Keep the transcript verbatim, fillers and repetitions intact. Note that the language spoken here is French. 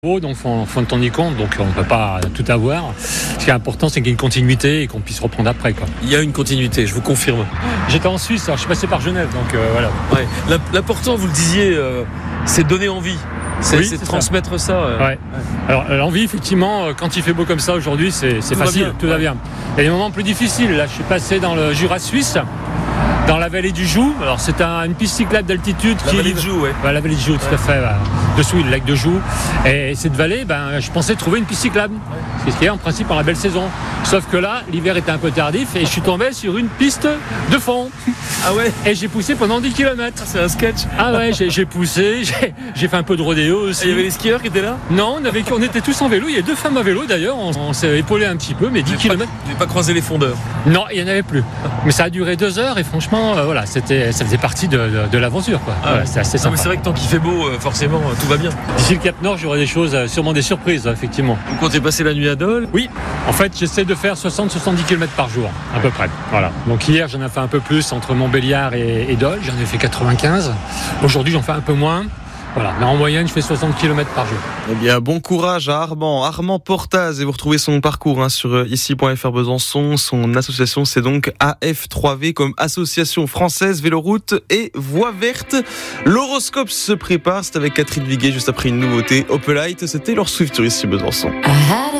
Donc faut, faut en tenir compte, donc on ne peut pas tout avoir. Ce qui est important, c'est qu'il y ait une continuité et qu'on puisse reprendre après, quoi. Il y a une continuité, je vous confirme. J'étais en Suisse, alors je suis passé par Genève, donc euh, voilà. Ouais. L'important, vous le disiez, euh, c'est donner envie. C'est, oui, c'est c'est transmettre ça. ça euh. ouais. Ouais. Alors l'envie, effectivement, quand il fait beau comme ça aujourd'hui, c'est, c'est tout facile, va tout va bien. Il y a des moments plus difficiles. Là, je suis passé dans le Jura suisse, dans la vallée du Joux. Alors c'est un, une piste cyclable d'altitude. La qui vallée du Joux, ouais. Ouais, la vallée du Joux, tout ouais. à fait. Ouais. Dessous, il y a le lac de Joux. Et cette vallée, ben, je pensais trouver une piste cyclable. Ouais. Ce qui est en principe en la belle saison. Sauf que là, l'hiver était un peu tardif et je suis tombé sur une piste de fond. Ah ouais. Et j'ai poussé pendant dix kilomètres. Ah, c'est un sketch. Ah ouais, j'ai, j'ai poussé, j'ai, j'ai fait un peu de rodéo aussi. Et il y avait les skieurs qui étaient là ? Non, on, avait, on était tous en vélo. Il y a deux femmes à vélo d'ailleurs. On, on s'est épaulé un petit peu, mais dix kilomètres. Vous n'avez pas croisé les fondeurs ? Non, il n'y en avait plus. Mais ça a duré deux heures et franchement, euh, voilà, c'était, ça faisait partie de, de, de l'aventure, quoi. Ah voilà, ouais. c'est assez sympa. Non, mais c'est vrai que tant qu'il fait beau, forcément, tout va bien. D'ici le Cap Nord, j'aurai des choses, sûrement des surprises, effectivement. Vous comptez passer la nuit à Dole ? Oui. En fait, j'essaie de faire soixante à soixante-dix kilomètres par jour, à peu près. Voilà. Donc hier, j'en ai fait un peu plus entre Montbéliard et, et Dole. J'en ai fait quatre-vingt-quinze. Aujourd'hui, j'en fais un peu moins. Voilà, mais en moyenne, je fais soixante kilomètres par jour. Eh bien, bon courage à Armand, Armand Portaz, et vous retrouvez son parcours hein, sur ici point f r Besançon. Son association, c'est donc A F trois V comme Association Française Véloroute et Voie Verte. L'horoscope se prépare, c'est avec Catherine Viguet juste après une nouveauté. Opelite, c'était leur Swift sur ici Besançon.